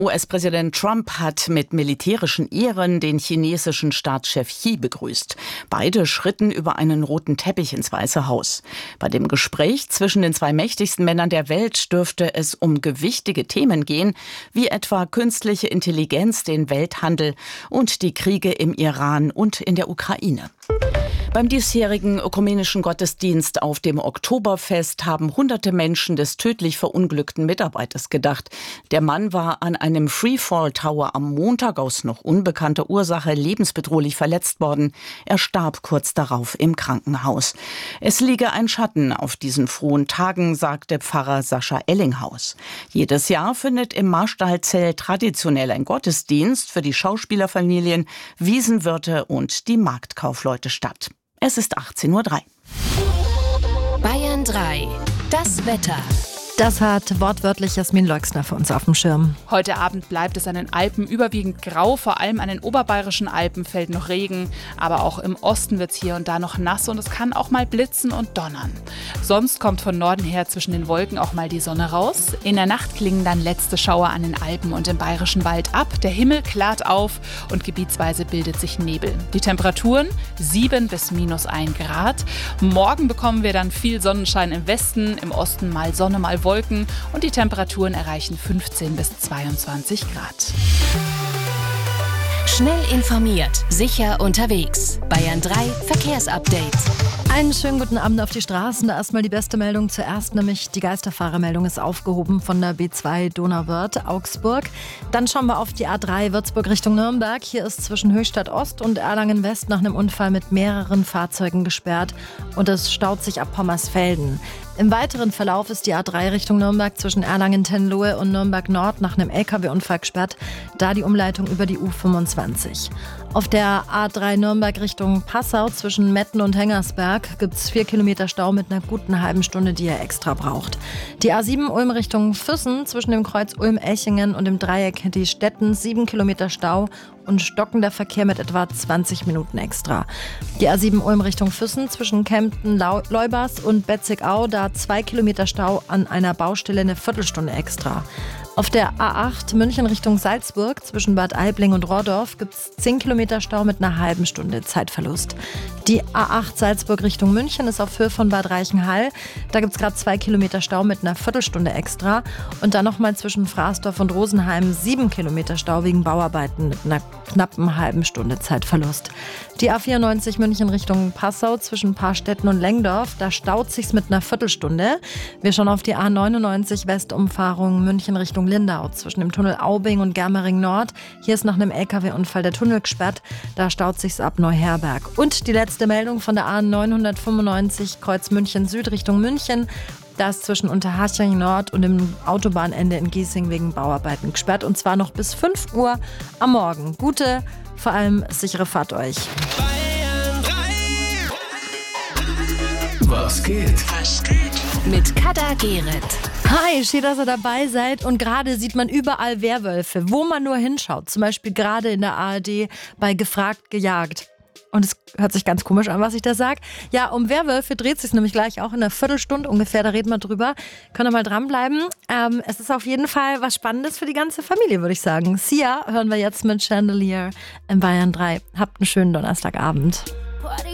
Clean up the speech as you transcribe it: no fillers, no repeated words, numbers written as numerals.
US-Präsident Trump hat mit militärischen Ehren den chinesischen Staatschef Xi begrüßt. Beide schritten über einen roten Teppich ins Weiße Haus. Bei dem Gespräch zwischen den zwei mächtigsten Männern der Welt dürfte es um gewichtige Themen gehen, wie etwa künstliche Intelligenz, den Welthandel und die Kriege im Iran und in der Ukraine. Beim diesjährigen ökumenischen Gottesdienst auf dem Oktoberfest haben hunderte Menschen des tödlich verunglückten Mitarbeiters gedacht. Der Mann war an einem Freefall Tower am Montag aus noch unbekannter Ursache lebensbedrohlich verletzt worden. Er starb kurz darauf im Krankenhaus. Es liege ein Schatten auf diesen frohen Tagen, sagte Pfarrer Sascha Ellinghaus. Jedes Jahr findet im Marstallzell traditionell ein Gottesdienst für die Schauspielerfamilien, Wiesenwirte und die Marktkaufleute statt. Es ist 18:03 Uhr. Bayern 3, das Wetter. Das hat wortwörtlich Jasmin Leuxner für uns auf dem Schirm. Heute Abend bleibt es an den Alpen überwiegend grau, vor allem an den oberbayerischen Alpen fällt noch Regen, aber auch im Osten wird es hier und da noch nass und es kann auch mal blitzen und donnern. Sonst kommt von Norden her zwischen den Wolken auch mal die Sonne raus. In der Nacht klingen dann letzte Schauer an den Alpen und im bayerischen Wald ab. Der Himmel klart auf und gebietsweise bildet sich Nebel. Die Temperaturen 7 bis -1 Grad. Morgen bekommen wir dann viel Sonnenschein im Westen, im Osten mal Sonne, mal Wolken und die Temperaturen erreichen 15 bis 22 Grad. Schnell informiert, sicher unterwegs. Bayern 3 Verkehrsupdate. Einen schönen guten Abend auf die Straßen. Da erstmal die beste Meldung zuerst, nämlich die Geisterfahrermeldung ist aufgehoben von der B2 Donauwörth, Augsburg. Dann schauen wir auf die A3 Würzburg Richtung Nürnberg. Hier ist zwischen Höchstadt Ost und Erlangen West nach einem Unfall mit mehreren Fahrzeugen gesperrt und es staut sich ab Pommersfelden. Im weiteren Verlauf ist die A3 Richtung Nürnberg zwischen Erlangen-Tenlohe und Nürnberg Nord nach einem LKW-Unfall gesperrt, da die Umleitung über die U25. Auf der A3 Nürnberg Richtung Passau zwischen Metten und Hengersberg gibt es 4 Kilometer Stau mit einer guten halben Stunde, die ihr extra braucht. Die A7 Ulm Richtung Füssen zwischen dem Kreuz Ulm-Echingen und dem Dreieck Hetti-Stetten 7 Kilometer Stau und stockender Verkehr mit etwa 20 Minuten extra. Die A7 Ulm Richtung Füssen zwischen Kempten-Leubers und Betzigau, da 2 Kilometer Stau an einer Baustelle eine Viertelstunde extra. Auf der A8 München Richtung Salzburg zwischen Bad Aibling und Rohrdorf gibt es 10 Kilometer Stau mit einer halben Stunde Zeitverlust. Die A8 Salzburg Richtung München ist auf Höhe von Bad Reichenhall. Da gibt es gerade 2 Kilometer Stau mit einer Viertelstunde extra. Und dann nochmal zwischen Fraßdorf und Rosenheim 7 Kilometer Stau wegen Bauarbeiten mit einer knappen halben Stunde Zeitverlust. Die A94 München Richtung Passau zwischen Paarstetten und Lengdorf, da staut sich's mit einer Viertelstunde. Wir schauen auf die A99 Westumfahrung München Richtung Lindau zwischen dem Tunnel Aubing und Germering Nord. Hier ist nach einem LKW-Unfall der Tunnel gesperrt, da staut sich's ab Neuherberg. Und die letzte Meldung von der A995 Kreuz München Süd Richtung München. Da ist zwischen Unterhaching Nord und dem Autobahnende in Giesing wegen Bauarbeiten gesperrt und zwar noch bis 5 Uhr am Morgen. Gute, vor allem sichere Fahrt euch. Bayern 3. Was geht? Mit Kadar Geret. Hi, schön, dass ihr dabei seid. Und gerade sieht man überall Werwölfe, wo man nur hinschaut. Zum Beispiel gerade in der ARD bei Gefragt, gejagt. Und es hört sich ganz komisch an, was ich da sage. Ja, um Werwölfe dreht es sich nämlich gleich auch in einer Viertelstunde ungefähr. Da reden wir drüber. Könnt ihr mal dranbleiben. Es ist auf jeden Fall was Spannendes für die ganze Familie, würde ich sagen. Sia hören wir jetzt mit Chandelier in Bayern 3. Habt einen schönen Donnerstagabend.